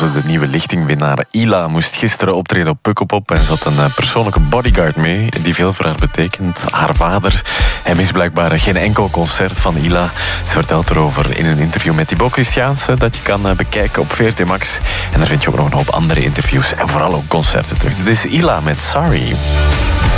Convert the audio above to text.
onze de nieuwe lichtingwinnaar Ila moest gisteren optreden op Pukkelpop en zat een persoonlijke bodyguard mee die veel voor haar betekent. Haar vader. Hij mist blijkbaar geen enkel concert van Ila. Ze vertelt erover in een interview met Thibaut Christiaanse dat je kan bekijken op VRT Max. En daar vind je ook nog een hoop andere interviews en vooral ook concerten terug. Dit is Ila met Sorry.